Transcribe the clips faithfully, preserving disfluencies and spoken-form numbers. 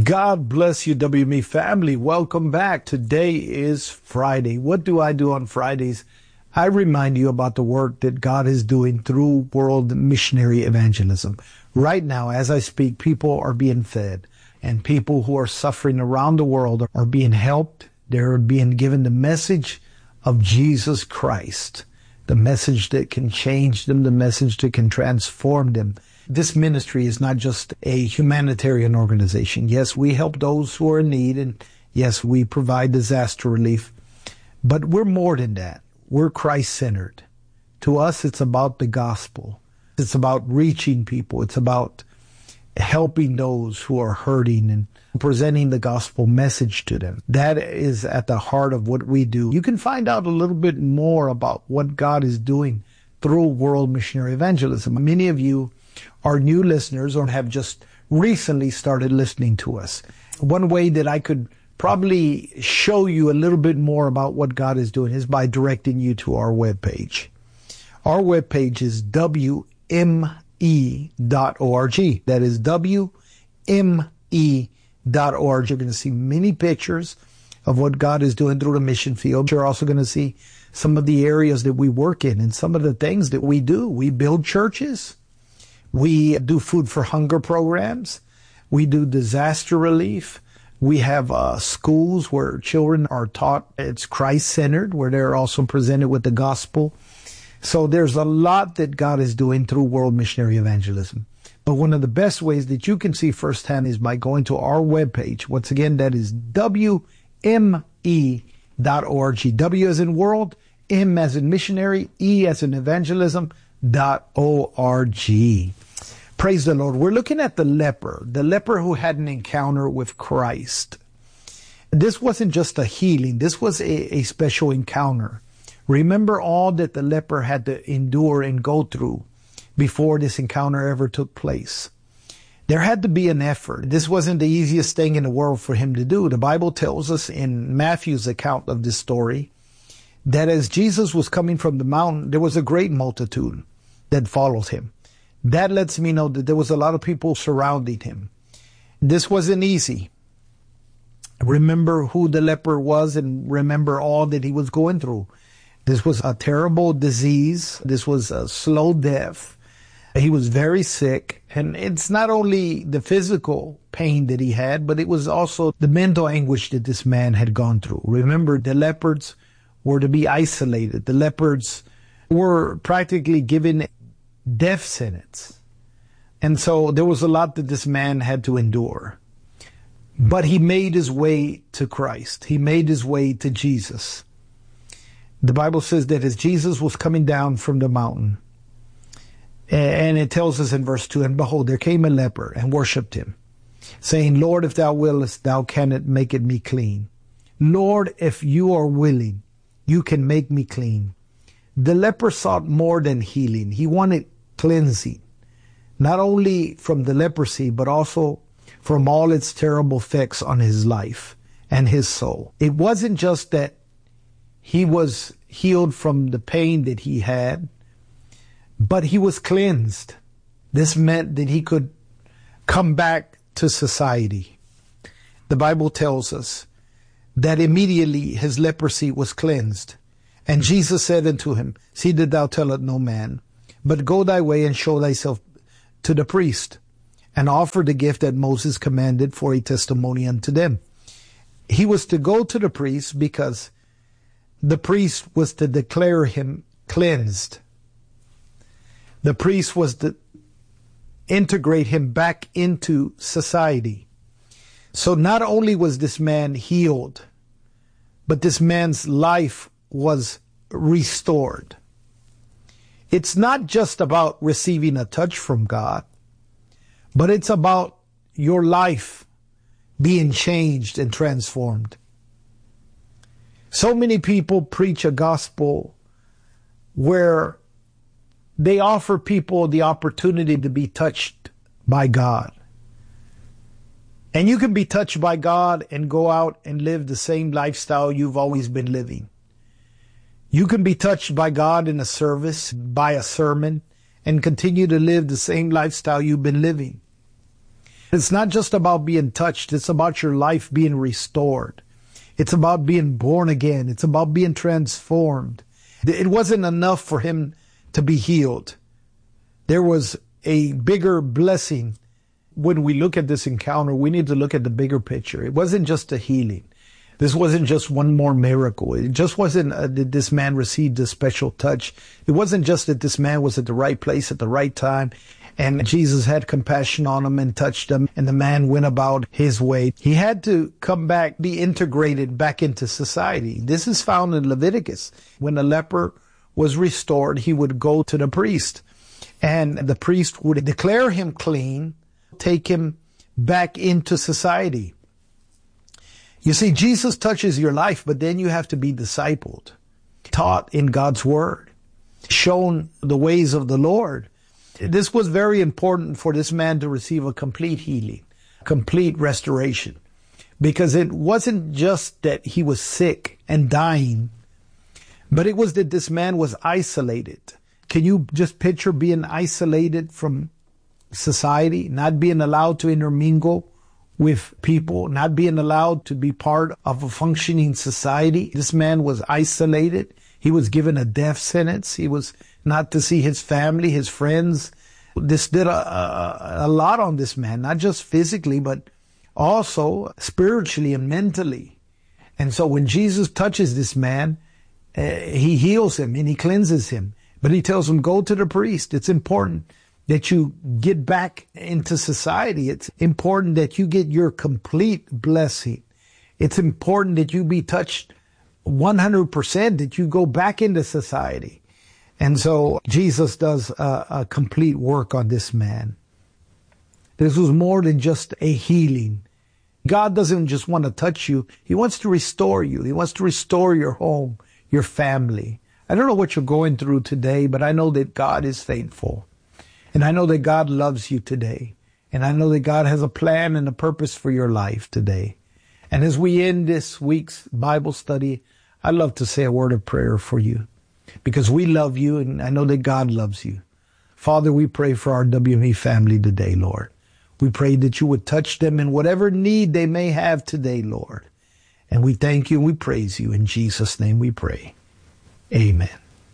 God bless you, W M E family. Welcome back. Today is Friday. What do I do on Fridays? I remind you about the work that God is doing through world missionary evangelism. Right now, as I speak, people are being fed, and people who are suffering around the world are being helped. They're being given the message of Jesus Christ, the message that can change them, the message that can transform them. This ministry is not just a humanitarian organization. Yes, we help those who are in need, and yes, we provide disaster relief, but we're more than that. We're Christ-centered. To us, it's about the gospel. It's about reaching people. It's about helping those who are hurting and presenting the gospel message to them. That is at the heart of what we do. You can find out a little bit more about what God is doing through world missionary evangelism. Many of you are new listeners or have just recently started listening to us. One way that I could probably show you a little bit more about what God is doing is by directing you to our webpage. Our webpage is W M E dot org. That is W M E dot org. You're going to see many pictures of what God is doing through the mission field. You're also going to see some of the areas that we work in and some of the things that we do. We build churches. We do food for hunger programs. We do disaster relief. We have uh, schools where children are taught it's Christ-centered, where they're also presented with the gospel. So there's a lot that God is doing through world missionary evangelism. But one of the best ways that you can see firsthand is by going to our webpage. Once again, that is W M E dot org. W as in world, M as in missionary, E as in evangelism, dot O R G. Praise the Lord. We're looking at the leper, the leper who had an encounter with Christ. This wasn't just a healing. This was a, a special encounter. Remember all that the leper had to endure and go through before this encounter ever took place. There had to be an effort. This wasn't the easiest thing in the world for him to do. The Bible tells us in Matthew's account of this story that as Jesus was coming from the mountain, there was a great multitude that followed him. That lets me know that there was a lot of people surrounding him. This wasn't easy. Remember who the leper was and remember all that he was going through. This was a terrible disease. This was a slow death. He was very sick. And it's not only the physical pain that he had, but it was also the mental anguish that this man had gone through. Remember, the lepers were to be isolated. The lepers were practically given death sentence. And so there was a lot that this man had to endure. But he made his way to Christ. He made his way to Jesus. The Bible says that as Jesus was coming down from the mountain, and it tells us in verse two, and behold, there came a leper and worshipped him, saying, Lord, if thou willest, thou canst make it me clean. Lord, if you are willing, you can make me clean. The leper sought more than healing. He wanted cleansing, not only from the leprosy, but also from all its terrible effects on his life and his soul. It wasn't just that he was healed from the pain that he had, but he was cleansed. This meant that he could come back to society. The Bible tells us that immediately his leprosy was cleansed. And Jesus said unto him, see that thou tell it no man, but go thy way and show thyself to the priest, and offer the gift that Moses commanded for a testimony unto them. He was to go to the priest because the priest was to declare him cleansed. The priest was to integrate him back into society. So not only was this man healed, but this man's life was restored. It's not just about receiving a touch from God, but it's about your life being changed and transformed. So many people preach a gospel where they offer people the opportunity to be touched by God. And you can be touched by God and go out and live the same lifestyle you've always been living. You can be touched by God in a service, by a sermon, and continue to live the same lifestyle you've been living. It's not just about being touched. It's about your life being restored. It's about being born again. It's about being transformed. It wasn't enough for him to be healed. There was a bigger blessing. When we look at this encounter, we need to look at the bigger picture. It wasn't just a healing. This wasn't just one more miracle. It just wasn't uh, that this man received a special touch. It wasn't just that this man was at the right place at the right time and Jesus had compassion on him and touched him and the man went about his way. He had to come back, be integrated back into society. This is found in Leviticus. When a leper was restored, he would go to the priest and the priest would declare him clean, take him back into society. You see, Jesus touches your life, but then you have to be discipled, taught in God's word, shown the ways of the Lord. This was very important for this man to receive a complete healing, complete restoration, because it wasn't just that he was sick and dying, but it was that this man was isolated. Can you just picture being isolated from society, not being allowed to intermingle with people, not being allowed to be part of a functioning society? This man was isolated. He was given a death sentence. He was not to see his family, his friends. This did a, a, a lot on this man, not just physically, but also spiritually and mentally. And so when Jesus touches this man, uh, he heals him and he cleanses him. But he tells him, go to the priest. It's important that you get back into society. It's important that you get your complete blessing. It's important that you be touched one hundred percent, that you go back into society. And so Jesus does a, a complete work on this man. This was more than just a healing. God doesn't just want to touch you. He wants to restore you. He wants to restore your home, your family. I don't know what you're going through today, but I know that God is faithful. And I know that God loves you today. And I know that God has a plan and a purpose for your life today. And as we end this week's Bible study, I'd love to say a word of prayer for you, because we love you and I know that God loves you. Father, we pray for our W M E family today, Lord. We pray that you would touch them in whatever need they may have today, Lord. And we thank you and we praise you. In Jesus' name we pray. Amen.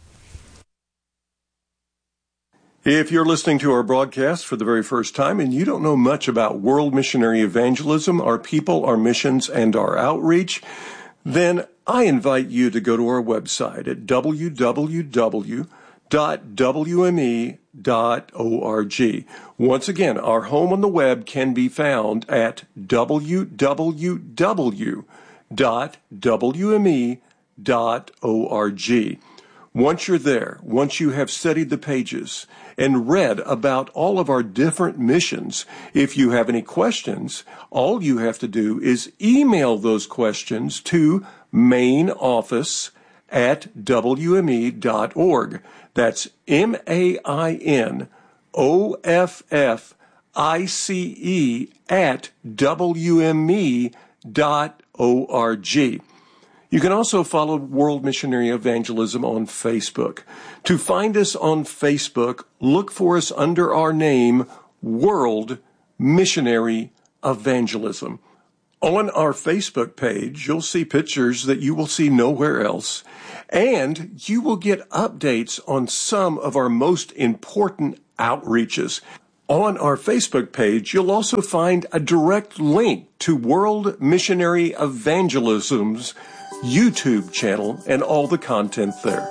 If you're listening to our broadcast for the very first time and you don't know much about World Missionary Evangelism, our people, our missions, and our outreach, then I invite you to go to our website at w w w dot w m e dot org. Once again, our home on the web can be found at w w w dot w m e dot org. Once you're there, once you have studied the pages and read about all of our different missions, if you have any questions, all you have to do is email those questions to main office at w m e dot org. That's M A I N O F F I C E at w m e dot org. You can also follow World Missionary Evangelism on Facebook. To find us on Facebook, look for us under our name, World Missionary Evangelism. On our Facebook page, you'll see pictures that you will see nowhere else, and you will get updates on some of our most important outreaches. On our Facebook page, you'll also find a direct link to World Missionary Evangelism's YouTube channel and all the content there.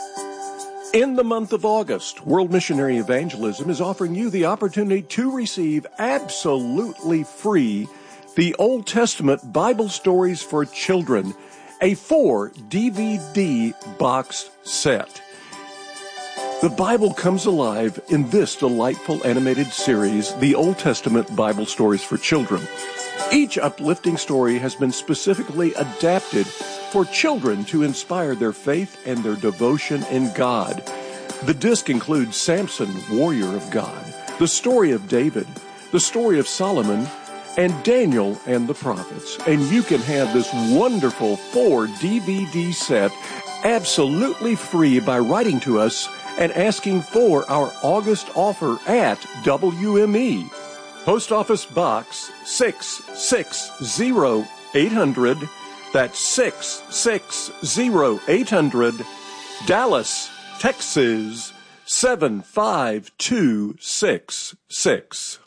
In the month of August, World Missionary Evangelism is offering you the opportunity to receive absolutely free the Old Testament Bible Stories for Children, a four D V D box set. The Bible comes alive in this delightful animated series, the Old Testament Bible Stories for Children. Each uplifting story has been specifically adapted for children to inspire their faith and their devotion in God. The disc includes Samson, warrior of God, the story of David, the story of Solomon, and Daniel and the prophets. And you can have this wonderful four D V D set absolutely free by writing to us and asking for our August offer at W M E. Post Office Box six six zero eight hundred. That's six six zero eight hundred. Dallas, Texas seven five two six six.